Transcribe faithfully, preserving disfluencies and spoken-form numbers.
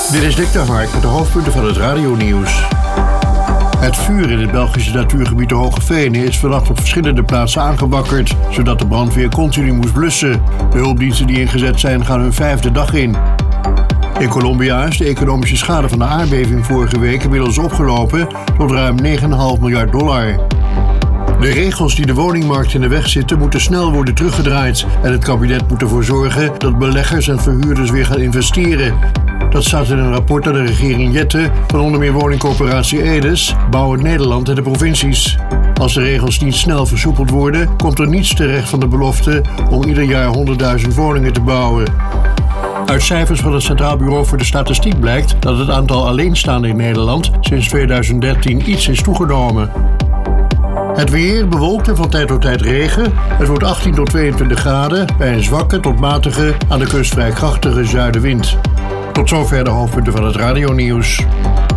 Dit is Dick de Hark met de hoofdpunten van het radionieuws. Het vuur in het Belgische natuurgebied de Hoge Venen is vannacht op verschillende plaatsen aangewakkerd, zodat de brandweer continu moest blussen. De hulpdiensten die ingezet zijn gaan hun vijfde dag in. In Colombia is de economische schade van de aardbeving vorige week inmiddels opgelopen tot ruim negen komma vijf miljard dollar. De regels die de woningmarkt in de weg zitten moeten snel worden teruggedraaid en het kabinet moet ervoor zorgen dat beleggers en verhuurders weer gaan investeren. Dat staat in een rapport aan de regering Jette van onder meer woningcorporatie Edes, Bouwen Nederland en de provincies. Als de regels niet snel versoepeld worden, komt er niets terecht van de belofte om ieder jaar honderdduizend woningen te bouwen. Uit cijfers van het Centraal Bureau voor de Statistiek blijkt dat het aantal alleenstaanden in Nederland sinds tweeduizend dertien iets is toegenomen. Het weer bewolkt en van tijd tot tijd regen. Het wordt achttien tot tweeëntwintig graden bij een zwakke tot matige, aan de kust vrij krachtige zuidenwind. Tot zover de hoofdpunten van het radionieuws.